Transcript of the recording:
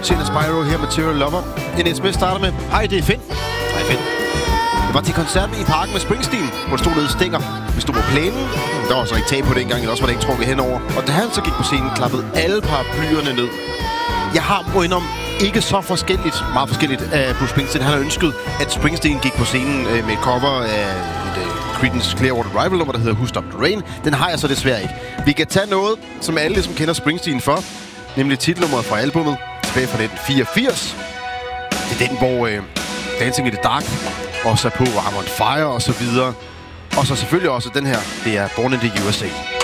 Betjent Spyro her med Material Lover. En sms starter med: Hej, det er Finn. Hej, Finn. Jeg var til koncert i parken med Springsteen, hvor det stod nede i stænger. Vi stod på plænen. Der var så ikke tag på det engang, eller også var det ikke trukket henover. Og da han så gik på scenen, klappede alle paraplyerne ned. Jeg har må indom ikke så meget forskelligt af Bruce Springsteen. Han har ønsket, at Springsteen gik på scenen med et cover af Creedence Clearwater Revival-nummer, der hedder Who Stopped the Rain. Den har jeg så desværre ikke. Vi kan tage noget, som alle ligesom kender Springsteen for, nemlig titelnummeret fra albumet tilbage fra 1984. Det er den, hvor Dancing in the Dark også er på, I'm on Fire og så videre. Og så selvfølgelig også den her, det er Born in the USA.